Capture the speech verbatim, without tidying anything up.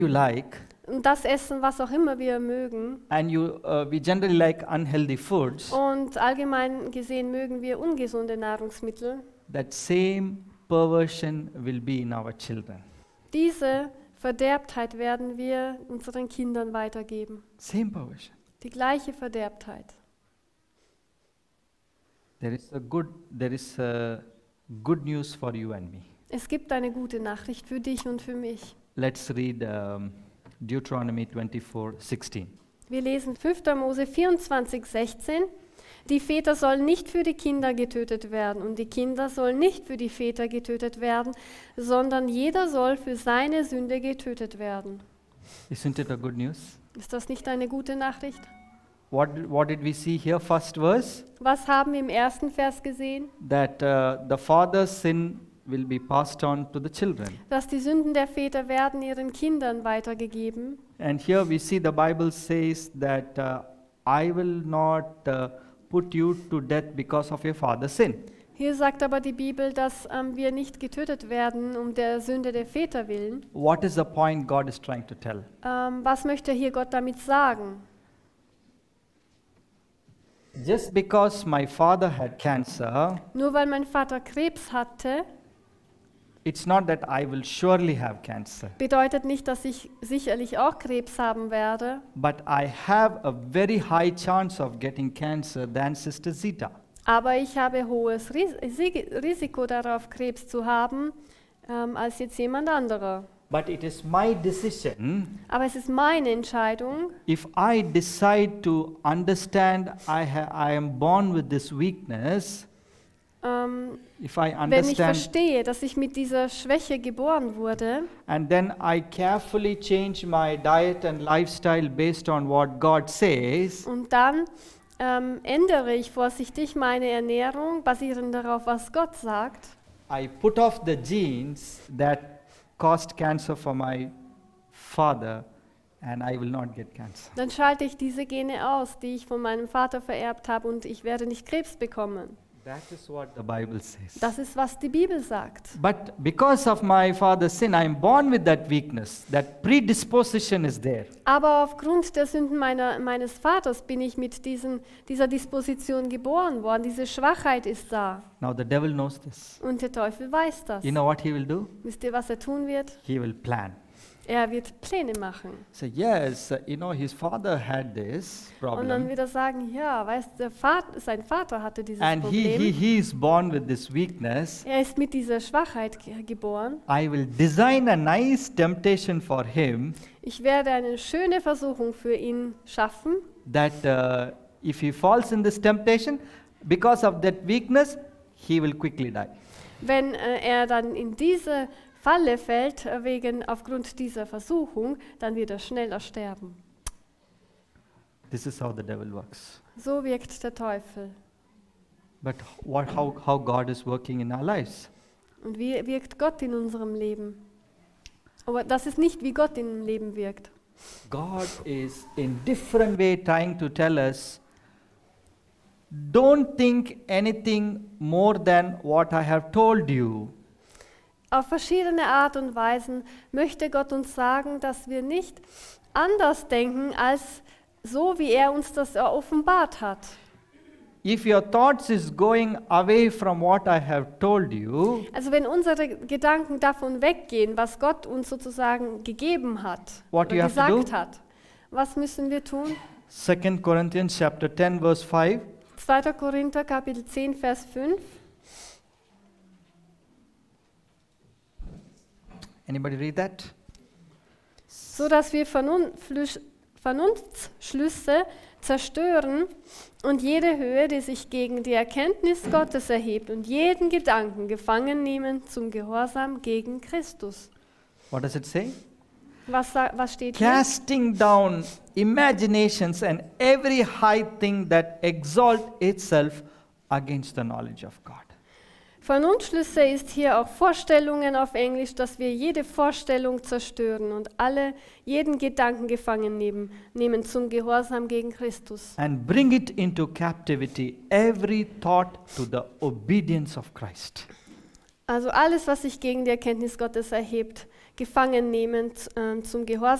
you like, und das essen, was auch immer wir mögen. and you uh, we generally like unhealthy foods, Und allgemein gesehen mögen wir ungesunde Nahrungsmittel. that same perversion will be in our children. Diese Verderbtheit werden wir unseren Kindern weitergeben. Same perversion. Die gleiche Verderbtheit. There is a good there is a good news for you and me. Es gibt eine gute Nachricht für dich und für mich. Let's read um, Deuteronomy twenty-four sixteen. Wir lesen fünfter Mose vierundzwanzig sechzehn. Die Väter sollen nicht für die Kinder getötet werden und die Kinder sollen nicht für die Väter getötet werden, sondern jeder soll für seine Sünde getötet werden. Isn't it a good news? Ist das nicht eine gute Nachricht? What what did we see here? First verse, Was haben wir im ersten Vers gesehen? that uh, the father's sin will be passed on to the children. Dass die Sünden der Väter werden ihren Kindern weitergegeben. And here we see the Bible says that uh, I will not uh, put you to death because of your father's sin. Hier sagt aber die Bibel, dass ähm, wir nicht getötet werden um der Sünde der Väter willen. What is the point God is trying to tell? Ähm, was möchte hier Gott damit sagen? Just because my father had cancer, Nur weil mein Vater Krebs hatte, it's not that I will surely have cancer, bedeutet nicht, dass ich sicherlich auch Krebs haben werde. but I have a very high chance of getting cancer than Sister Zita. Aber ich habe hohes Ris Sig- Risiko darauf, Krebs zu haben, ähm, als jetzt jemand anderer. But it is my decision. Aber es ist meine Entscheidung. If I decide to understand I, ha- I am born with this weakness, Ähm, if I wenn ich understand verstehe, dass ich mit dieser Schwäche geboren wurde and then I carefully change my diet and lifestyle based on what God says, und dann ähm, ändere ich vorsichtig meine Ernährung, basierend darauf, was Gott sagt, I put off the genes that caused cancer for my father and I will not get cancer. dann schalte ich diese Gene aus, die ich von meinem Vater vererbt habe, und ich werde nicht Krebs bekommen. That is what the Bible says. Das ist, was die Bibel sagt. But because of my father's sin, I am born with that weakness. That predisposition is there. Aber aufgrund der Sünden meiner, meines Vaters bin ich mit diesen, dieser Disposition geboren worden. Diese Schwachheit ist da. Now the devil knows this. Und der Teufel weiß das. You know what he will do? Wisst ihr, was er tun wird? He will plan. Er wird Pläne machen. So yes, uh, you know, his father had this Und dann problem. wird er sagen, ja, weißt du, Vater, sein Vater hatte dieses And he, Problem. he, he is born with this weakness. Er ist mit dieser Schwachheit ge- geboren. I will design a nice temptation for him Ich werde eine schöne Versuchung für ihn schaffen, that uh, if he falls in this temptation, because of that weakness, he will quickly die. wenn äh, er dann in diese Falle fällt, äh, wegen, aufgrund dieser Versuchung, dann wird er schneller sterben. This is how the devil works. So wirkt der Teufel. But what, how, how God is working in our lives? Und wie wirkt Gott in unserem Leben? Aber das ist nicht, wie Gott im Leben wirkt. God is in different way trying to tell us, don't think anything more than what I have told you. Auf verschiedene Art und Weisen möchte Gott uns sagen, dass wir nicht anders denken, als so, wie er uns das offenbart hat. If your thoughts is going away from what I have told you, Also wenn unsere Gedanken davon weggehen, was Gott uns sozusagen gegeben hat What oder you have to gesagt do? hat, was müssen wir tun? Second Corinthians chapter ten verse five, zweiter Korinther Kapitel zehn, Vers fünf. anybody read that? So dass wir Vernunftlüsch- Vernunftsschlüsse zerstören und jede Höhe, die sich gegen die Erkenntnis Gottes erhebt, und jeden Gedanken gefangen nehmen zum Gehorsam gegen Christus. What does it say? Was, sa- was steht hier? Casting down imaginations and every high thing that exalt itself against the knowledge of God. Vernunftschlüsse ist hier auch Vorstellungen auf Englisch, dass wir jede Vorstellung zerstören und alle, jeden Gedanken gefangen nehmen, nehmen zum Gehorsam gegen Christus. And bring it into captivity, every thought to the obedience of Christ. Also alles, was sich gegen die Erkenntnis Gottes erhebt, gefangen nehmen, äh, zum Gehorsam